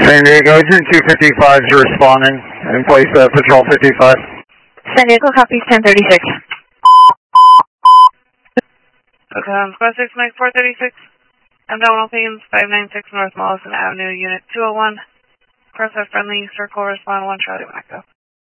San Diego, Agent 255 is responding. In place Patrol 55. San Diego copies 1036. Squad 6 Mike 436. Abdominal pains 596 North Mollison Avenue, Unit 201. Crossfire friendly, circle respond 1 Charlie Echo.